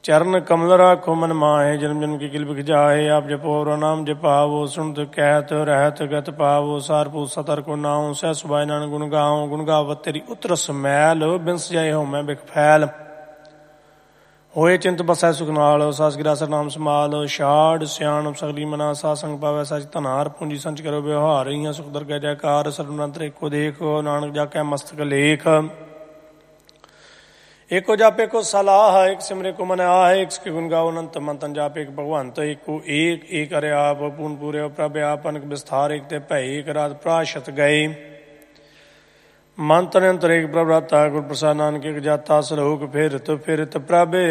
चरण कमल राखो मन माहे, जन्म जन्म की किल बिख जाहे। आप जपो और नाम जपावो, सुनत कहत रहत गत पावो। सारपूत सतर को नाऊं, सह सुभाए नानक गुण गाऊं। गुण गावत तेरी उतरस मैल, बिंस जाए हो मैं बिख फैल। होए चिंत बसै सुख नाल, सास गिरा सर नाम संभाल। छाड़ सियाण सगली मना, सा संग पावै सच धनार। पूंजी संच करो व्यवहार, इहाँ सुख दरगह जयकार। सर्वनंतर एको देखो, नानक जाकै मस्तक लेख। एको जापे को सलाह, एक सिमरे को मन आह। एक के गुण गाओ अनंत मन तन जापे। एक भगवंत एको एक अरे आप। पूर्ण पूरे प्रभ आप अनक विस्तार। एक ते भय एक रात प्राशत गए। मन तन अंतर एक प्रभु गुर प्रसाद नानक एक जाता। सलोक फिरत फिरत प्रभ